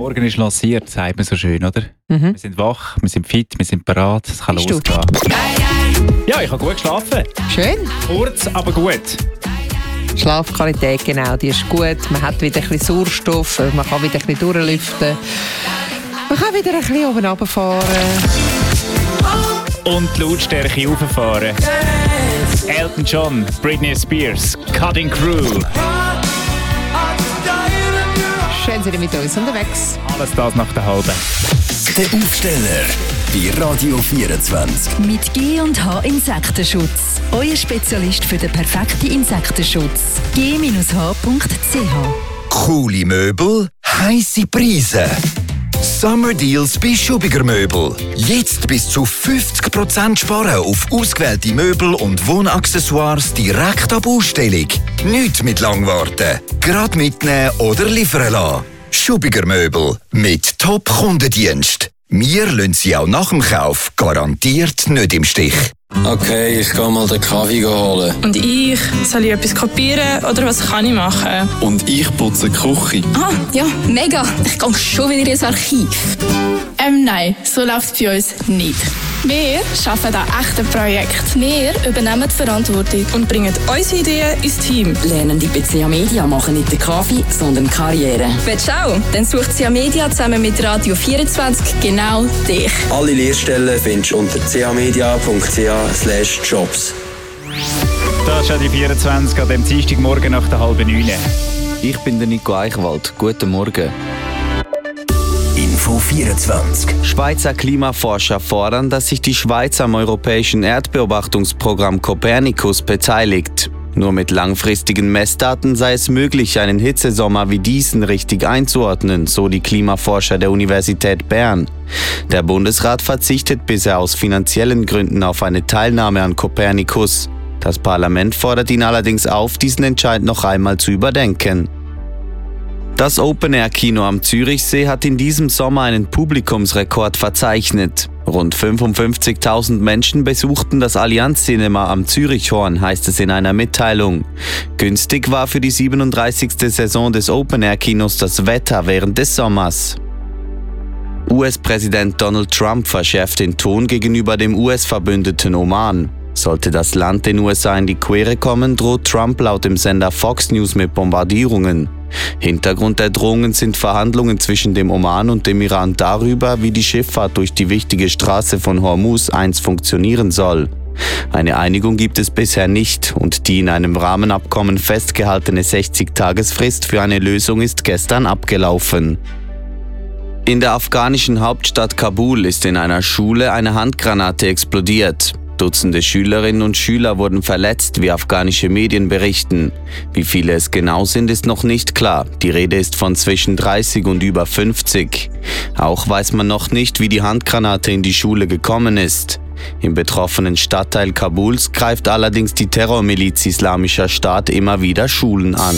Morgen ist lanciert, sagt man so schön, oder? Wir sind wach, wir sind fit, wir sind bereit, es kann losgehen. Ja, ich habe gut geschlafen. Schön. Kurz, aber gut. Schlafqualität, genau, die ist gut. Man hat wieder ein bisschen Sauerstoff, man kann wieder ein bisschen durchlüften. Man kann wieder ein bisschen oben runterfahren. Und die Lautstärke rauffahren. Elton John, Britney Spears, Cutting Crew. Schön sind Sie mit uns unterwegs. Alles das nach der halben. Der Aufsteller bei Radio 24. Mit G&H Insektenschutz. Euer Spezialist für den perfekten Insektenschutz. g-h.ch. Coole Möbel, heisse Preise. Summer Deals bei Schubiger Möbel. Jetzt bis zu 50% sparen auf ausgewählte Möbel und Wohnaccessoires direkt ab Ausstellung. Nicht mit lang warten. Gerade mitnehmen oder liefern lassen. Schubiger Möbel mit Top-Kundendienst. Wir lassen Sie auch nach dem Kauf garantiert nicht im Stich. Okay, ich gehe mal den Kaffee holen. Und ich? Soll ich etwas kopieren oder was kann ich machen? Und ich putze die Küche. Ah, ja, mega. Ich gehe schon wieder ins Archiv. Nein, so läuft es bei uns nicht. Wir arbeiten an echten Projekten. Wir übernehmen die Verantwortung und bringen unsere Ideen ins Team. Lernen die bei CA Media machen nicht den Kaffee, sondern Karriere. Willst du auch? Dann sucht CA Media zusammen mit Radio 24 genau dich. Alle Lehrstellen findest du unter camedia.ch/jobs. Das ist ja die 24 an dem Dienstagmorgen nach der 8:30. Ich bin der Nico Eichwald. Guten Morgen. Info 24. Schweizer Klimaforscher fordern, dass sich die Schweiz am europäischen Erdbeobachtungsprogramm Copernicus beteiligt. Nur mit langfristigen Messdaten sei es möglich, einen Hitzesommer wie diesen richtig einzuordnen, so die Klimaforscher der Universität Bern. Der Bundesrat verzichtet bisher aus finanziellen Gründen auf eine Teilnahme an Copernicus. Das Parlament fordert ihn allerdings auf, diesen Entscheid noch einmal zu überdenken. Das Open-Air-Kino am Zürichsee hat in diesem Sommer einen Publikumsrekord verzeichnet. Rund 55.000 Menschen besuchten das Allianz Cinema am Zürichhorn, heißt es in einer Mitteilung. Günstig war für die 37. Saison des Open-Air-Kinos das Wetter während des Sommers. US-Präsident Donald Trump verschärft den Ton gegenüber dem US-Verbündeten Oman. Sollte das Land den USA in die Quere kommen, droht Trump laut dem Sender Fox News mit Bombardierungen. Hintergrund der Drohungen sind Verhandlungen zwischen dem Oman und dem Iran darüber, wie die Schifffahrt durch die wichtige Straße von Hormuz einst funktionieren soll. Eine Einigung gibt es bisher nicht und die in einem Rahmenabkommen festgehaltene 60-Tagesfrist für eine Lösung ist gestern abgelaufen. In der afghanischen Hauptstadt Kabul ist in einer Schule eine Handgranate explodiert. Dutzende Schülerinnen und Schüler wurden verletzt, wie afghanische Medien berichten. Wie viele es genau sind, ist noch nicht klar. Die Rede ist von zwischen 30 und über 50. Auch weiß man noch nicht, wie die Handgranate in die Schule gekommen ist. Im betroffenen Stadtteil Kabuls greift allerdings die Terrormiliz Islamischer Staat immer wieder Schulen an.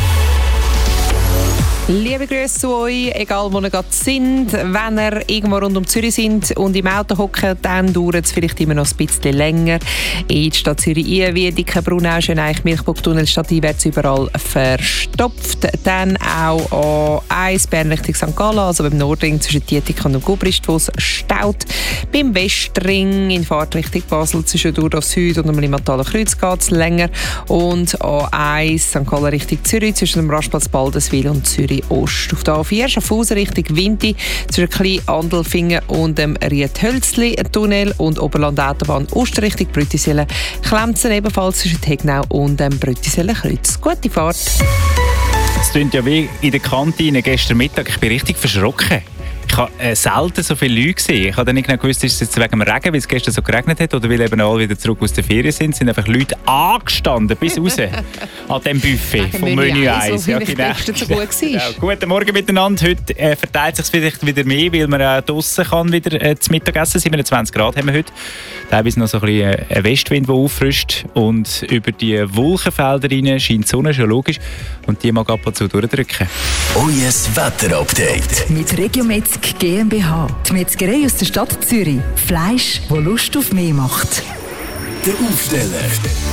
Liebe Grüße zu euch, egal wo ihr gerade sind. Wenn ihr irgendwo rund um Zürich sind und im Auto hockt, dann dauert es vielleicht immer noch ein bisschen länger. In die Stadt Zürich, Wiedeke, Brunau, Schöneich, Milchburg-Tunnel, stadteinwärts überall verstopft. Dann auch A1 Bern Richtung St. Gallen, also beim Nordring zwischen Dietikon und Gubrist, wo es staut. Beim Westring in Fahrtrichtung Basel zwischen Durdorf Süd und dem Limataler Kreuz geht es länger. Und A1 St. Gallen Richtung Zürich zwischen dem Rastplatz Baldenswil und Zürich Ost. Auf der A4 Schaffhausen Richtung Winti zwischen Klein-Andelfingen und dem Riethölzli-Tunnel und Oberland-Autobahn Ost Richtung Brüttisellen. Klemzen ebenfalls zwischen Hegnau und dem Brüttisellen-Kreuz. Gute Fahrt! Es klingt ja wie in der Kantine gestern Mittag. Ich bin richtig verschrocken. Ich habe selten so viele Leute gesehen. Ich habe dann nicht genau gewusst, ist es jetzt wegen dem Regen, weil es gestern so geregnet hat, oder weil eben alle wieder zurück aus der Ferien sind. Es sind einfach Leute angestanden bis raus an dem Buffet vom Menü 1. Ja, genau. So gut genau. Guten Morgen miteinander. Heute verteilt es sich vielleicht wieder mehr, weil man draussen kann wieder zu Mittag essen. 27 Grad haben wir heute. Teilweise noch so ein bisschen ein Westwind, der auffrischt. Und über die Wolkenfelder rein scheint die Sonne, schon logisch. Und die mag ab und zu durchdrücken. Euer Wetterupdate. Mit Regiometzg GmbH. Die Metzgerei aus der Stadt Zürich. Fleisch, das Lust auf mehr macht. Der Aufsteller.